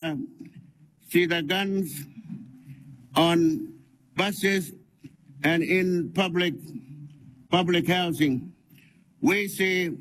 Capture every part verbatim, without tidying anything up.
the, see the guns on buses and in public, public housing. We see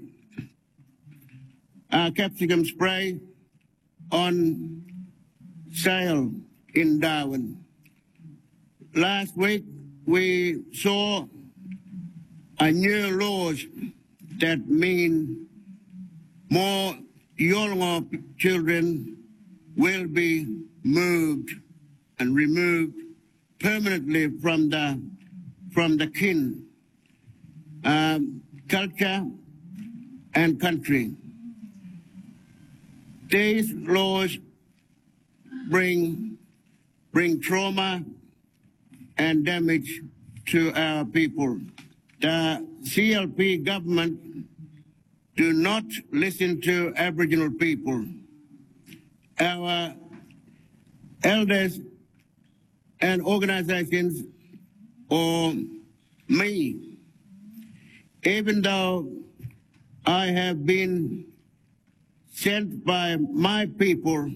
uh, capsicum spray on sale in Darwin. Last week, we saw a new laws that mean more Yolngu children will be moved and removed permanently from the from the kin, um, culture and country. These laws bring bring trauma and damage to our people. The C L P government do not listen to Aboriginal people. Our elders and organizations, or me, even though I have been sent by my people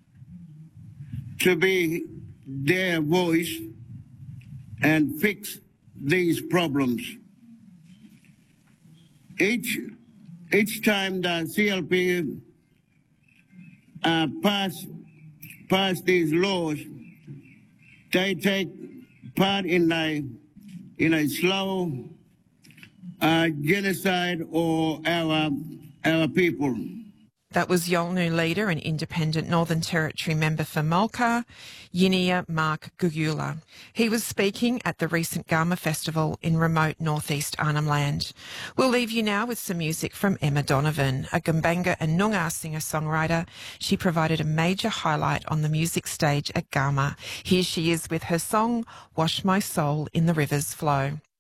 to be their voice and fix these problems. Each, each time the C L P uh, pass, pass these laws, they take part in a, in a slow uh, genocide of our, our people. That was Yolngu leader and independent Northern Territory member for Mulka, Yinia Mark Gugula. He was speaking at the recent Gama Festival in remote northeast Arnhem Land. We'll leave you now with some music from Emma Donovan, a Gumbaynggirr and Noongar singer-songwriter. She provided a major highlight on the music stage at Gama. Here she is with her song, Wash My Soul in the River's Flow.